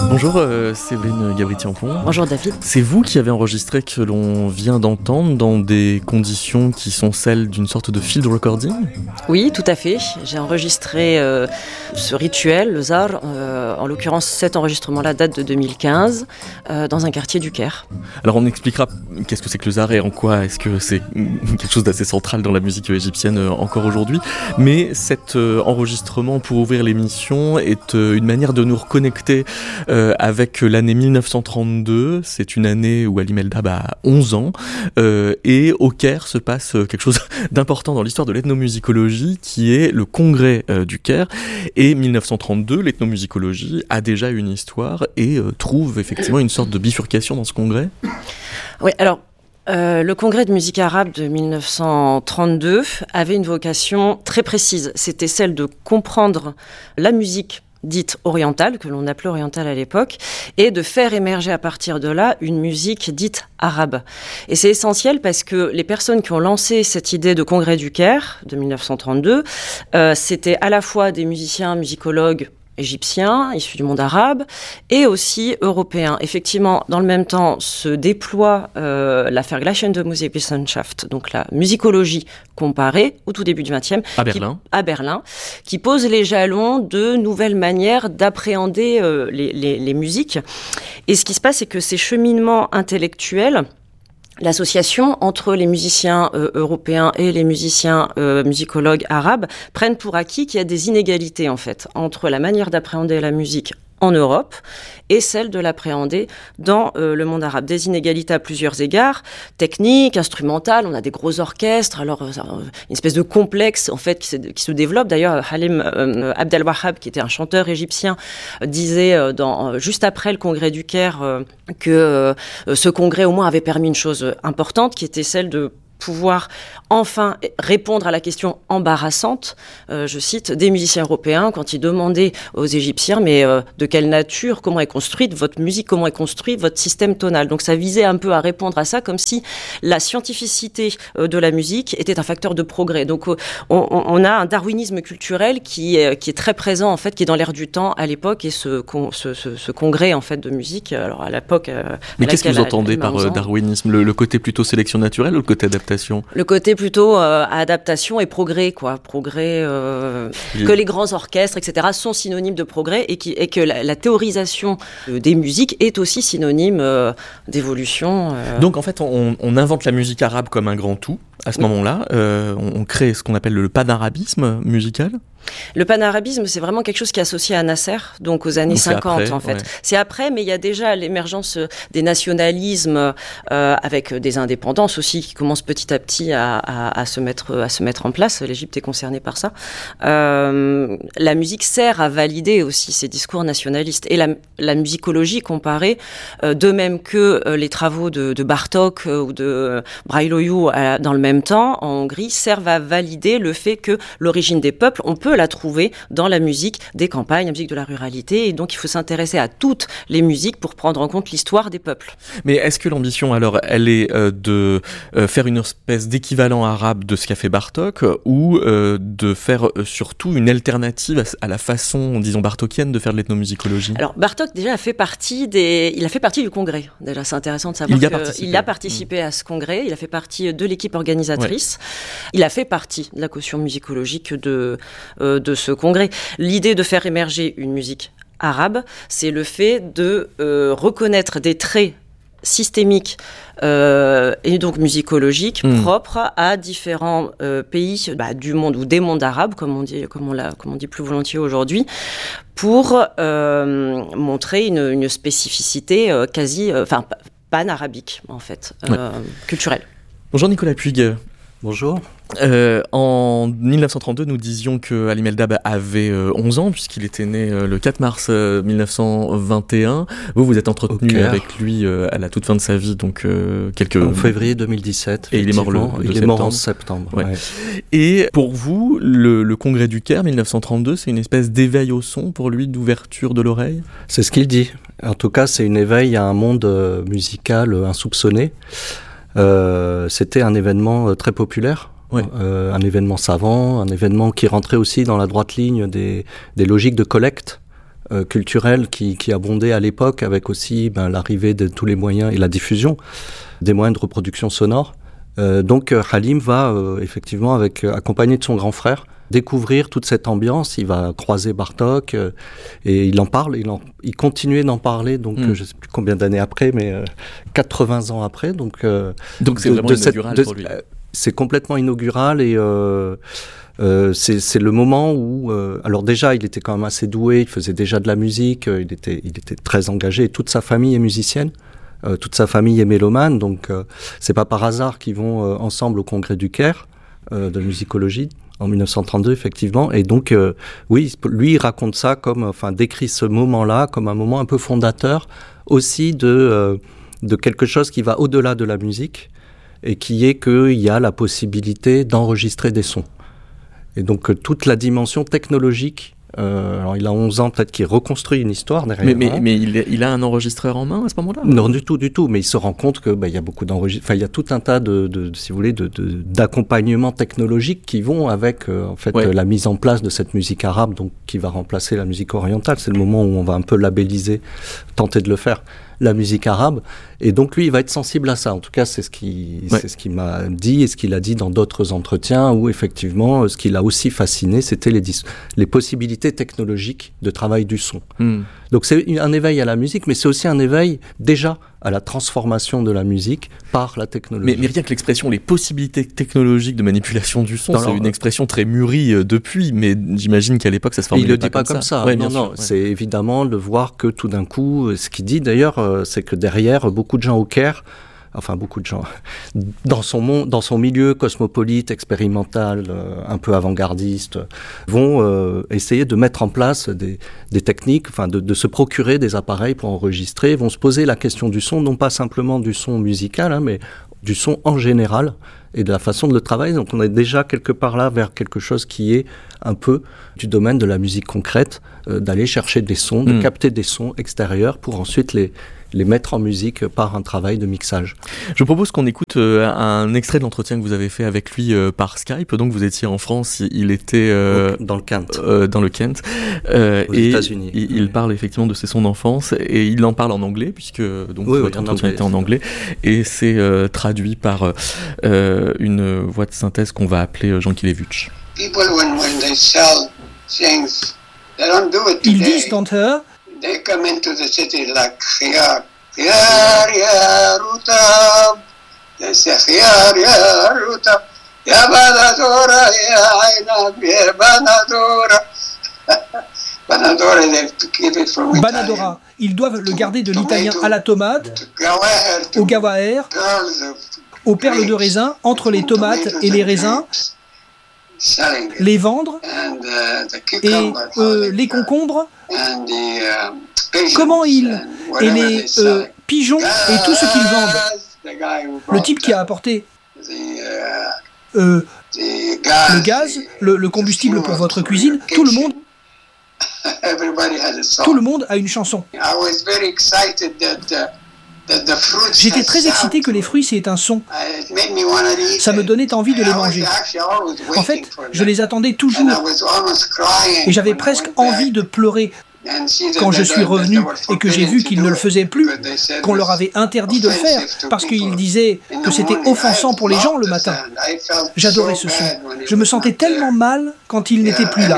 Bonjour Séverine Gabri-Tiampon. Bonjour David. C'est vous qui avez enregistré que l'on vient d'entendre dans des conditions qui sont celles d'une sorte de field recording ? Oui, tout à fait. J'ai enregistré ce rituel, le Zar. En l'occurrence, cet enregistrement-là date de 2015, dans un quartier du Caire. Alors on expliquera qu'est-ce que c'est que le Zar et en quoi est-ce que c'est quelque chose d'assez central dans la musique égyptienne encore aujourd'hui. Mais cet enregistrement pour ouvrir l'émission est une manière de nous reconnecter avec l'année 1932, c'est une année où Ali Meldab a 11 ans, et au Caire se passe quelque chose d'important dans l'histoire de l'ethnomusicologie, qui est le congrès du Caire. Et 1932, l'ethnomusicologie a déjà une histoire et trouve effectivement une sorte de bifurcation dans ce congrès. Oui, alors... le congrès de musique arabe de 1932 avait une vocation très précise. C'était celle de comprendre la musique dite orientale, que l'on appelait orientale à l'époque, et de faire émerger à partir de là une musique dite arabe. Et c'est essentiel parce que les personnes qui ont lancé cette idée de congrès du Caire de 1932, c'était à la fois des musiciens, musicologues, égyptiens, issus du monde arabe, et aussi européens. Effectivement, dans le même temps, se déploie la Vergleichende Musikwissenschaft, donc la musicologie comparée, au tout début du XXe, à Berlin, qui pose les jalons de nouvelles manières d'appréhender les musiques. Et ce qui se passe, c'est que ces cheminements intellectuels, l'association entre les musiciens européens et les musiciens musicologues arabes prennent pour acquis qu'il y a des inégalités en fait entre la manière d'appréhender la musique en Europe et celle de l'appréhender dans le monde arabe. Des inégalités à plusieurs égards, techniques, instrumentales, on a des gros orchestres, alors une espèce de complexe en fait qui se développe. D'ailleurs, Halim Abdelwahab, qui était un chanteur égyptien, disait juste après le congrès du Caire que ce congrès au moins avait permis une chose importante, qui était celle de pouvoir enfin répondre à la question embarrassante, je cite, des musiciens européens quand ils demandaient aux Égyptiens mais de quelle nature, comment est construite votre musique, comment est construit votre système tonal. Donc ça visait un peu à répondre à ça comme si la scientificité de la musique était un facteur de progrès. Donc on a un darwinisme culturel qui est très présent en fait, qui est dans l'air du temps à l'époque, et ce congrès en fait de musique. Alors à l'époque. Mais qu'est-ce que vous entendez par darwinisme, le côté plutôt sélection naturelle ou le côté adaptation? Le côté plutôt adaptation et progrès, quoi. Progrès, que les grands orchestres, etc., sont synonymes de progrès, et que la théorisation des musiques est aussi synonyme d'évolution. Donc en fait, on invente la musique arabe comme un grand tout. À ce moment-là, on crée ce qu'on appelle le panarabisme musical. Le panarabisme, c'est vraiment quelque chose qui est associé à Nasser, donc aux années 50 après, en fait. Ouais. C'est après, mais il y a déjà l'émergence des nationalismes avec des indépendances aussi qui commencent petit à petit à se mettre en place. L'Égypte est concernée par ça. La musique sert à valider aussi ces discours nationalistes, et la musicologie comparée, de même que les travaux de Bartók ou de Brailoiu dans le même temps en Hongrie, servent à valider le fait que l'origine des peuples, on peut la trouver dans la musique des campagnes, la musique de la ruralité, et donc il faut s'intéresser à toutes les musiques pour prendre en compte l'histoire des peuples. Mais est-ce que l'ambition, alors, elle est de faire une espèce d'équivalent arabe de ce qu'a fait Bartók, ou de faire surtout une alternative à la façon, disons, bartokienne de faire de l'ethnomusicologie? Alors Bartók déjà a fait partie du congrès. Déjà, c'est intéressant de savoir qu'il a participé à ce congrès, il a fait partie de l'équipe organisatrice, ouais. Il a fait partie de la caution musicologique de ce congrès. L'idée de faire émerger une musique arabe, c'est le fait de reconnaître des traits systémiques et donc musicologiques propres à différents pays du monde, ou des mondes arabes, comme on dit plus volontiers aujourd'hui, pour montrer une spécificité pan-arabique en fait, culturelle. Bonjour Nicolas Puig. Bonjour. En 1932, nous disions que Ali Meldab avait 11 ans, puisqu'il était né le 4 mars 1921. Vous êtes entretenu avec lui à la toute fin de sa vie, donc en février 2017. Et il est mort en septembre. Ouais. Ouais. Et pour vous, le congrès du Caire 1932, c'est une espèce d'éveil au son pour lui, d'ouverture de l'oreille? C'est ce qu'il dit. En tout cas, c'est une éveil à un monde musical insoupçonné. C'était un événement très populaire. Ouais. Un événement savant, un événement qui rentrait aussi dans la droite ligne des logiques de collecte culturelle qui abondait à l'époque, avec aussi l'arrivée de tous les moyens et la diffusion des moyens de reproduction sonore. Donc Halim va effectivement, accompagné de son grand frère, découvrir toute cette ambiance. Il va croiser Bartók et il en parle, il continuait d'en parler, donc je ne sais plus combien d'années après, mais 80 ans après. Donc c'est vraiment inaugural pour lui. C'est complètement inaugural et c'est le moment où... alors déjà, il était quand même assez doué, il faisait déjà de la musique, il était très engagé, et toute sa famille est musicienne. Toute sa famille est mélomane, donc c'est pas par hasard qu'ils vont ensemble au congrès du Caire de musicologie en 1932 effectivement. Et donc oui, lui il raconte ça décrit ce moment-là comme un moment un peu fondateur aussi de quelque chose qui va au-delà de la musique et qui est qu'il y a la possibilité d'enregistrer des sons. Et donc toute la dimension technologique. Alors il a 11 ans, peut-être qu'il reconstruit une histoire derrière. Mais il a un enregistreur en main à ce moment-là? Non, du tout. Mais il se rend compte que il y a beaucoup d'enregistrements. Il y a tout un tas si vous voulez, d'accompagnements technologiques qui vont avec la mise en place de cette musique arabe, donc qui va remplacer la musique orientale. C'est le moment où on va un peu labelliser, tenter de le faire, la musique arabe. Et donc lui, il va être sensible à ça. En tout cas, c'est ce qu'il m'a dit et ce qu'il a dit dans d'autres entretiens où effectivement, ce qui l'a aussi fasciné, c'était les possibilités technologiques de travail du son. Donc c'est un éveil à la musique, mais c'est aussi un éveil déjà à la transformation de la musique par la technologie. Mais rien que l'expression, les possibilités technologiques de manipulation du son, c'est une expression très mûrie depuis, mais j'imagine qu'à l'époque, ça se formulait pas comme ça. Ouais, non, c'est évidemment de voir que tout d'un coup, ce qu'il dit d'ailleurs, c'est que derrière, beaucoup de gens au Caire, dans son milieu cosmopolite, expérimental, un peu avant-gardiste, vont essayer de mettre en place des techniques, de se procurer des appareils pour enregistrer, vont se poser la question du son, non pas simplement du son musical, mais du son en général et de la façon de le travailler. Donc on est déjà quelque part là vers quelque chose qui est un peu du domaine de la musique concrète, d'aller chercher des sons, de capter des sons extérieurs pour ensuite les mettre en musique par un travail de mixage. Je propose qu'on écoute un extrait de l'entretien que vous avez fait avec lui par Skype. Donc vous étiez en France, il était dans le Kent. Dans le Kent. Aux États-Unis. Il parle effectivement de ses sons d'enfance et il en parle en anglais puisque votre entretien était en anglais et c'est traduit par une voix de synthèse qu'on va appeler Jean Kilevich. Ils disent d'Enter. They come into the city like khiyar, ya rutab. They say khiyar, ya rutab. Ya banadora, ya aynab, ya banadora. Banadora, they have to keep it from Italian. Banadora, ils doivent le garder de l'italien à la tomate, au gawaer, aux perles de raisin, entre les tomates et les raisins, les vendre, et les concombres, comment ils, et les pigeons et tout ce qu'ils vendent. Le type qui a apporté le gaz, le combustible pour votre cuisine, tout le monde a une chanson. J'étais très excité que les fruits c'est un son. Ça me donnait envie de les manger. En fait, je les attendais toujours. Et j'avais presque envie de pleurer quand je suis revenu et que j'ai vu qu'ils ne le faisaient plus, qu'on leur avait interdit de le faire, parce qu'ils disaient que c'était offensant pour les gens le matin. J'adorais ce son. Je me sentais tellement mal quand il n'était plus là.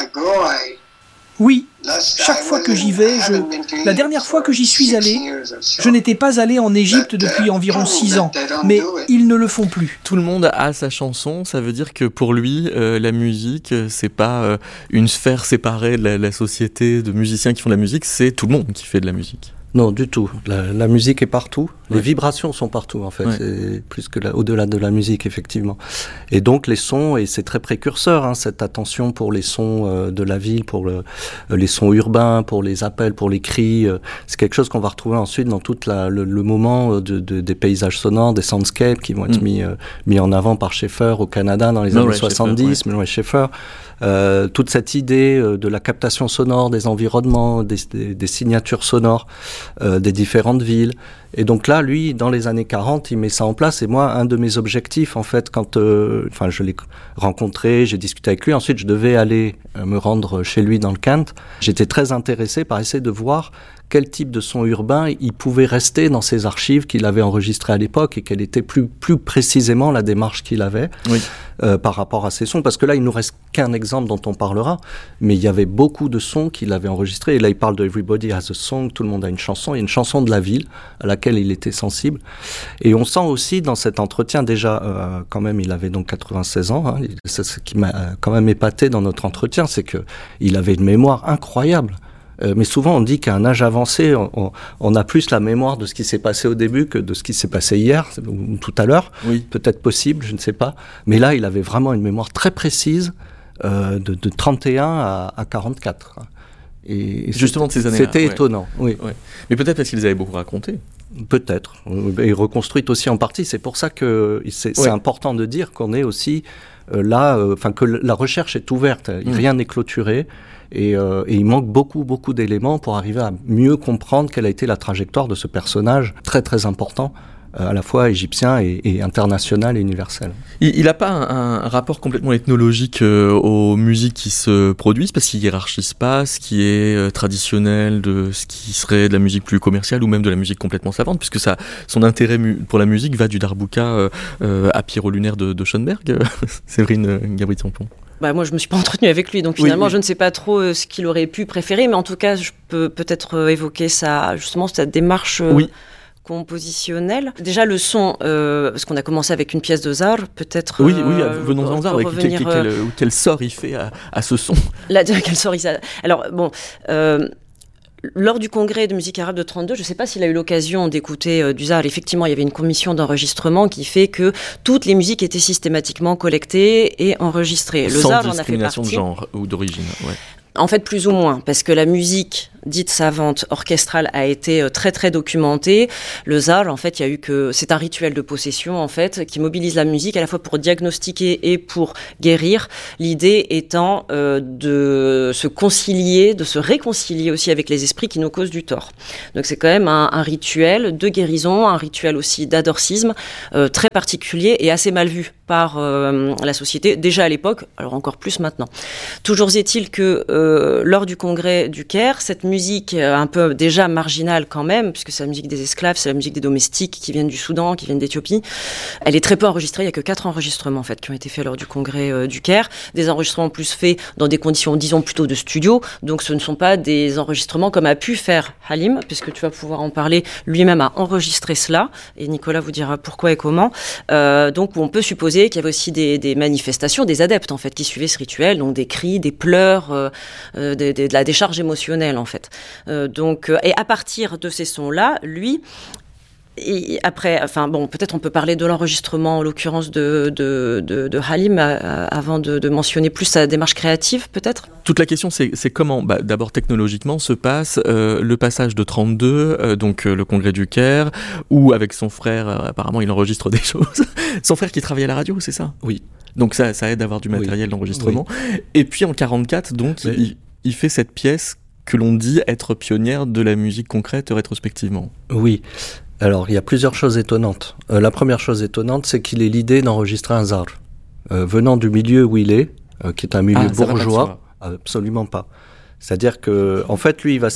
Oui, chaque fois que j'y vais, la dernière fois que j'y suis allé, je n'étais pas allé en Égypte depuis environ 6 ans, mais ils ne le font plus. Tout le monde a sa chanson, ça veut dire que pour lui, la musique, c'est pas une sphère séparée de la société de musiciens qui font de la musique, c'est tout le monde qui fait de la musique. Non, du tout. La musique est partout. Les vibrations sont partout, en fait. C'est plus que au-delà de la musique, effectivement. Et donc, les sons, et c'est très précurseur, cette attention pour les sons de la ville, pour les sons urbains, pour les appels, pour les cris. C'est quelque chose qu'on va retrouver ensuite dans tout le moment des paysages sonores, des soundscapes qui vont être mis en avant par Schaeffer au Canada dans les années 70, Murray Schaeffer. toute cette idée de la captation sonore des environnements, des signatures sonores des différentes villes. Et donc là, lui, dans les années 40, il met ça en place. Et moi, un de mes objectifs, en fait, quand je l'ai rencontré, j'ai discuté avec lui. Ensuite, je devais aller me rendre chez lui dans le Kent. J'étais très intéressé par essayer de voir quel type de son urbain il pouvait rester dans ses archives qu'il avait enregistrées à l'époque et quelle était plus précisément la démarche qu'il avait par rapport à ces sons. Parce que là, il nous reste qu'un exemple dont on parlera, mais il y avait beaucoup de sons qu'il avait enregistrés. Et là, il parle de Everybody Has a Song, tout le monde a une chanson. Il y a une chanson de la ville à laquelle il était sensible. Et on sent aussi dans cet entretien, déjà, quand même, il avait donc 96 ans. Hein, ce qui m'a quand même épaté dans notre entretien, c'est qu'il avait une mémoire incroyable. Mais souvent on dit qu'à un âge avancé, on a plus la mémoire de ce qui s'est passé au début que de ce qui s'est passé hier ou tout à l'heure. Oui. Peut-être possible, je ne sais pas. Mais là, il avait vraiment une mémoire très précise de 31 à 44. Et justement de ces années-là. C'était étonnant, oui. Ouais. Mais peut-être parce qu'ils avaient beaucoup raconté. Peut-être. Et reconstruite aussi en partie. C'est pour ça que c'est important de dire qu'on est aussi là, que la recherche est ouverte. Rien n'est clôturé. Et il manque beaucoup d'éléments pour arriver à mieux comprendre quelle a été la trajectoire de ce personnage très très important, à la fois égyptien et international et universel. Il n'a pas un rapport complètement ethnologique aux musiques qui se produisent, parce qu'il hiérarchise pas ce qui est traditionnel de ce qui serait de la musique plus commerciale ou même de la musique complètement savante, puisque son intérêt pour la musique va du darbouka à Pierrot lunaire de Schoenberg, Séverine Gabri-Tampon. Moi, je me suis pas entretenue avec lui, donc finalement, je ne sais pas trop ce qu'il aurait pu préférer, mais en tout cas, je peux peut-être évoquer cette démarche compositionnelle. Déjà, le son, parce qu'on a commencé avec une pièce de Zar, peut-être... Oui, venons-en Zar, quel sort il fait à ce son. Quel sort il fait. Alors, bon... lors du congrès de musique arabe de 32, je ne sais pas s'il a eu l'occasion d'écouter du Zar. Effectivement, il y avait une commission d'enregistrement qui fait que toutes les musiques étaient systématiquement collectées et enregistrées. Le Zar en a fait partie. Sans discrimination de genre ou d'origine, ouais. En fait, plus ou moins, parce que la musique dite savante, orchestrale, a été très très documentée. Le Zar, en fait, c'est un rituel de possession, en fait, qui mobilise la musique à la fois pour diagnostiquer et pour guérir. L'idée étant de se réconcilier aussi avec les esprits qui nous causent du tort. Donc c'est quand même un rituel de guérison, un rituel aussi d'adorcisme très particulier et assez mal vu par la société, déjà à l'époque, alors encore plus maintenant. Toujours est-il que lors du congrès du Caire, cette musique un peu déjà marginale quand même, puisque c'est la musique des esclaves, c'est la musique des domestiques qui viennent du Soudan, qui viennent d'Éthiopie, elle est très peu enregistrée, il n'y a que 4 enregistrements en fait qui ont été faits lors du congrès du Caire, des enregistrements plus faits dans des conditions, disons plutôt de studio, donc ce ne sont pas des enregistrements comme a pu faire Halim, puisque tu vas pouvoir en parler, lui-même a enregistré cela, et Nicolas vous dira pourquoi et comment, donc on peut supposer qu'il y avait aussi des manifestations, des adeptes en fait qui suivaient ce rituel, donc des cris, des pleurs, de la décharge émotionnelle en fait. Et à partir de ces sons-là, lui, et après, peut-être on peut parler de l'enregistrement en l'occurrence de Halim avant de mentionner plus sa démarche créative peut-être. Toute la question c'est comment, d'abord technologiquement se passe le passage de 32, donc le congrès du Caire, où avec son frère, apparemment il enregistre des choses. Son frère qui travaille à la radio, c'est ça ? Oui. Donc ça aide à avoir du matériel d'enregistrement. Oui. Et puis en 44, donc il fait cette pièce que l'on dit être pionnière de la musique concrète rétrospectivement. Oui. Alors, il y a plusieurs choses étonnantes. La première chose étonnante, c'est qu'il ait l'idée d'enregistrer un Zar. Venant du milieu où il est, qui est un milieu bourgeois, absolument pas. C'est-à-dire que, en fait, lui,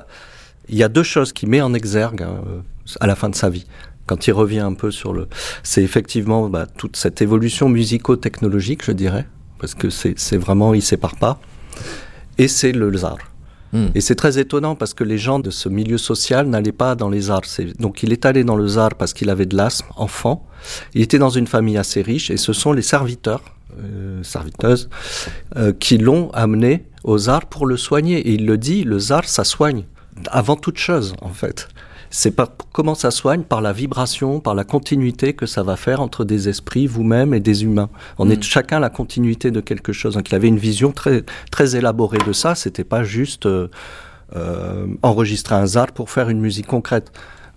il y a 2 choses qu'il met en exergue à la fin de sa vie. Quand il revient un peu c'est effectivement toute cette évolution musico-technologique, je dirais, parce que c'est vraiment, il sépare pas. Et c'est le Zar. Et c'est très étonnant parce que les gens de ce milieu social n'allaient pas dans les Zars. Donc il est allé dans le Zar parce qu'il avait de l'asthme, enfant. Il était dans une famille assez riche et ce sont les serviteuses, qui l'ont amené au Zar pour le soigner. Et il le dit, le Zar, ça soigne. Avant toute chose, en fait. C'est comment ça soigne, par la vibration, par la continuité que ça va faire entre des esprits, vous-même et des humains. On est chacun la continuité de quelque chose. Donc il avait une vision très, très élaborée de ça. C'était pas juste enregistrer un Zar pour faire une musique concrète.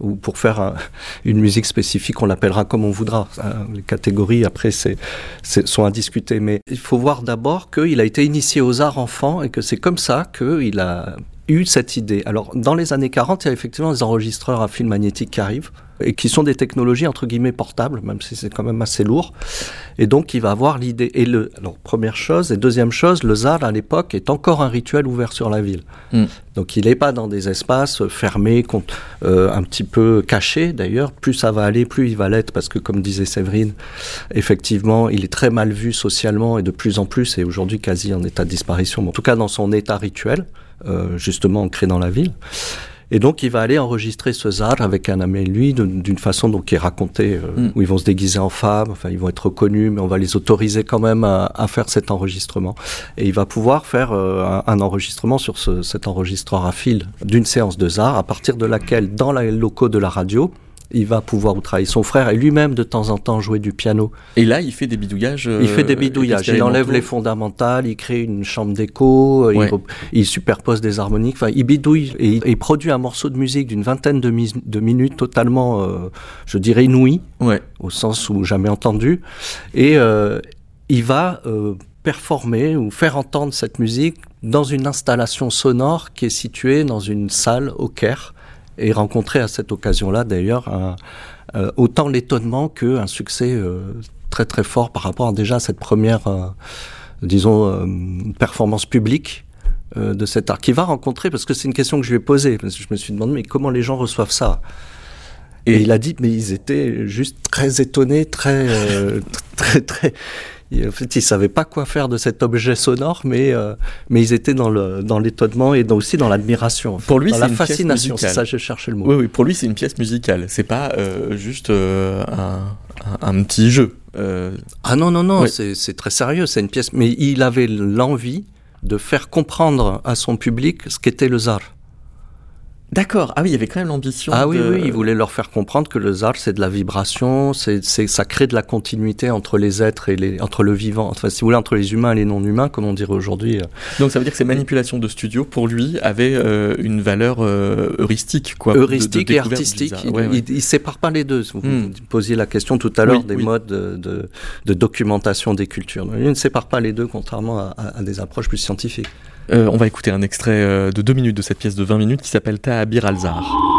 ou pour faire une musique spécifique, on l'appellera comme on voudra. Les catégories, après, sont à discuter. Mais il faut voir d'abord qu'il a été initié aux arts enfant et que c'est comme ça qu'il a eu cette idée. Alors, dans les années 40, il y a effectivement des enregistreurs à fil magnétique qui arrivent et qui sont des technologies entre guillemets portables, même si c'est quand même assez lourd. Et donc, il va avoir l'idée. Alors, première chose. Et deuxième chose, le zar, à l'époque, est encore un rituel ouvert sur la ville. Donc, il n'est pas dans des espaces fermés, un petit peu cachés, d'ailleurs. Plus ça va aller, plus il va l'être, parce que, comme disait Séverine, effectivement, il est très mal vu socialement, et de plus en plus, et aujourd'hui quasi en état de disparition, mais en tout cas dans son état rituel, justement ancré dans la ville. Et donc, il va aller enregistrer ce zar avec un ami, lui, d'une façon donc, qui est racontée, où ils vont se déguiser en femmes, enfin, ils vont être reconnus, mais on va les autoriser quand même à faire cet enregistrement. Et il va pouvoir faire un enregistrement sur cet enregistreur à fil d'une séance de zar, à partir de laquelle, dans les locaux de la radio, il va pouvoir travailler. Son frère est lui-même de temps en temps jouer du piano. Et là, il fait des bidouillages. Il fait des bidouillages. Il enlève les fondamentales, il crée une chambre d'écho, il superpose des harmoniques. Enfin, il bidouille et il produit un morceau de musique d'une vingtaine de minutes totalement, je dirais, inouï, au sens où jamais entendu. Et il va performer ou faire entendre cette musique dans une installation sonore qui est située dans une salle au Caire. Et rencontrer à cette occasion-là, d'ailleurs, autant l'étonnement qu'un succès très très fort par rapport déjà à cette première, performance publique de cet art. Qui va rencontrer, parce que c'est une question que je lui ai posée, parce que je me suis demandé, mais comment les gens reçoivent ça ? Et il a dit, mais ils étaient juste très étonnés, très... En fait, ils savaient pas quoi faire de cet objet sonore, mais ils étaient dans l'étonnement et aussi dans l'admiration. En fait. Pour lui, dans c'est la une fascination. Pièce musicale. C'est ça, je cherchais le mot. Oui, pour lui, c'est une pièce musicale. C'est pas juste un petit jeu. Ah non, c'est très sérieux. C'est une pièce. Mais il avait l'envie de faire comprendre à son public ce qu'était le zar. D'accord. Ah oui, il y avait quand même l'ambition. Ah oui, il voulait leur faire comprendre que le zar, c'est de la vibration, ça crée de la continuité entre les êtres et entre le vivant. Enfin, si vous voulez, entre les humains et les non-humains, comme on dirait aujourd'hui. Donc ça veut dire que ces manipulations de studio, pour lui, avaient une valeur heuristique, quoi. Heuristique et artistique. Il sépare pas les deux. Vous posiez la question tout à l'heure des modes de documentation des cultures. Il ne sépare pas les deux, contrairement à des approches plus scientifiques. On va écouter un extrait de 2 minutes de cette pièce de 20 minutes qui s'appelle Ta'abir al-Zar.